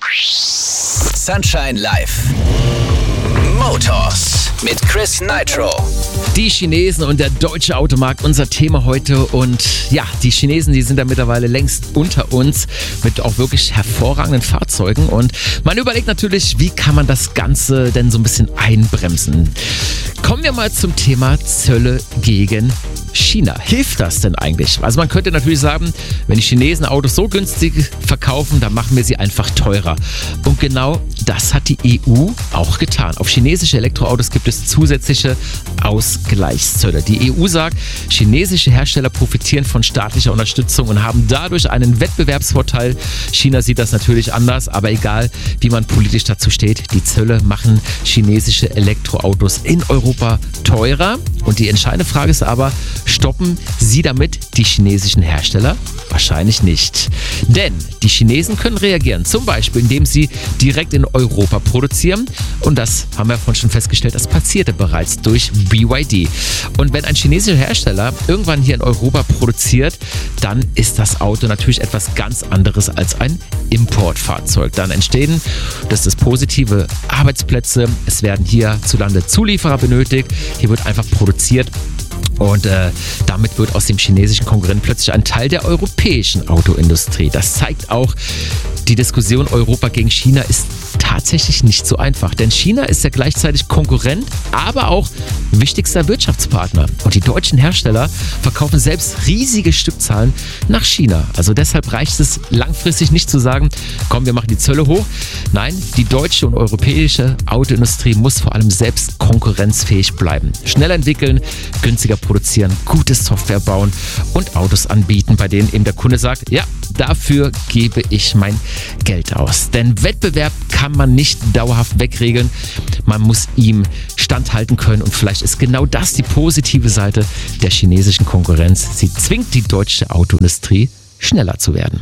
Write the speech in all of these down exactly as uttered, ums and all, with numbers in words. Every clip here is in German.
Sunshine Live. Motors mit Chris Nitro. Die Chinesen und der deutsche Automarkt, unser Thema heute. Und ja, die Chinesen, die sind da mittlerweile längst unter uns mit auch wirklich hervorragenden Fahrzeugen. Und man überlegt natürlich, wie kann man das Ganze denn so ein bisschen einbremsen? Kommen wir mal zum Thema Zölle gegen China. Hilft das denn eigentlich? Also man könnte natürlich sagen, wenn die Chinesen Autos so günstig verkaufen, dann machen wir sie einfach teurer. Und genau das hat die E U auch getan. Auf chinesische Elektroautos gibt es zusätzliche Ausgleichszölle. Die E U sagt, chinesische Hersteller profitieren von staatlicher Unterstützung und haben dadurch einen Wettbewerbsvorteil. China sieht das natürlich anders, aber egal, wie man politisch dazu steht, die Zölle machen chinesische Elektroautos in Europa teurer. Und die entscheidende Frage ist aber, stoppen sie damit die chinesischen Hersteller? Wahrscheinlich nicht. Denn die Chinesen können reagieren, zum Beispiel indem sie direkt in Europa produzieren. Und das haben wir vorhin schon festgestellt, das passierte bereits durch B Y D. Und wenn ein chinesischer Hersteller irgendwann hier in Europa produziert, dann ist das Auto natürlich etwas ganz anderes als ein Importfahrzeug. Dann entstehen, das ist das Positive, Arbeitsplätze. Es werden hierzulande Zulieferer benötigt. Hier wird einfach produziert. Und äh, damit wird aus dem chinesischen Konkurrenten plötzlich ein Teil der europäischen Autoindustrie. Das zeigt auch, die Diskussion Europa gegen China ist tatsächlich nicht so einfach. Denn China ist ja gleichzeitig Konkurrent, aber auch wichtigster Wirtschaftspartner. Und die deutschen Hersteller verkaufen selbst riesige Stückzahlen nach China. Also deshalb reicht es langfristig nicht zu sagen, komm, wir machen die Zölle hoch. Nein, die deutsche und europäische Autoindustrie muss vor allem selbst konkurrenzfähig bleiben. Schnell entwickeln, günstiger produzieren, gute Software bauen und Autos anbieten, bei denen eben der Kunde sagt, ja, dafür gebe ich mein Geld aus. Denn Wettbewerb kann man nicht dauerhaft wegregeln. Man muss ihm standhalten können und vielleicht ist genau das die positive Seite der chinesischen Konkurrenz. Sie zwingt die deutsche Autoindustrie, schneller zu werden.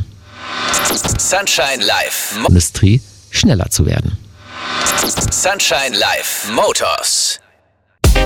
Sunshine Live. Industrie schneller zu werden. Sunshine Live Motors.